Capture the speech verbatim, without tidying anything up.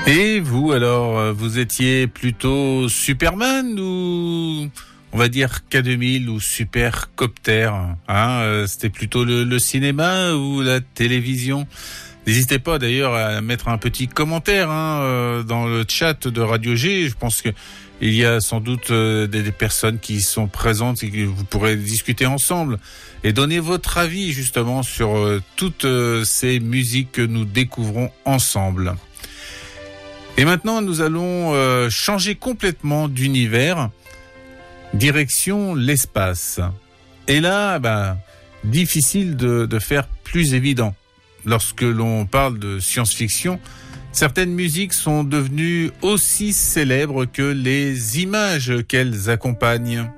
Et vous, alors, vous étiez plutôt Superman ou, on va dire, K deux mille ou Supercopter, hein, c'était plutôt le, le cinéma ou la télévision? N'hésitez pas d'ailleurs à mettre un petit commentaire hein, dans le chat de Radio G. Je pense que il y a sans doute des, des personnes qui sont présentes et que vous pourrez discuter ensemble et donner votre avis justement sur euh, toutes euh, ces musiques que nous découvrons ensemble. Et maintenant, nous allons euh, changer complètement d'univers, direction l'espace. Et là, bah, difficile de, de faire plus évident. Lorsque l'on parle de science-fiction, certaines musiques sont devenues aussi célèbres que les images qu'elles accompagnent.